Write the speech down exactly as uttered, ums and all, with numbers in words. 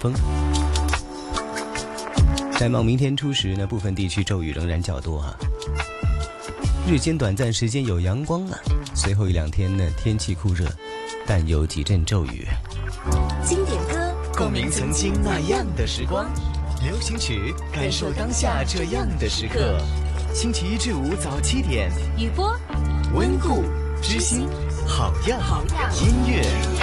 风。展望明天初时呢，部分地区骤雨仍然较多啊。日间短暂时间有阳光啊，随后一两天呢，天气酷热，但有几阵骤雨。 经典歌， 共鸣曾经那样的时光；流行曲，感受当下这样的时刻。星期一至五早七点， 雨波， 温故知新，好样好样音乐。